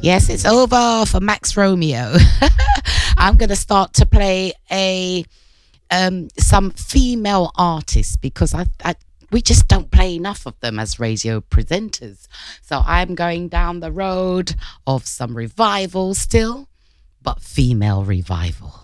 Yes, it's over for Max Romeo. I'm going to start to play a some female artists because we just don't play enough of them as radio presenters. So I'm going down the road of some revival still, but female revival.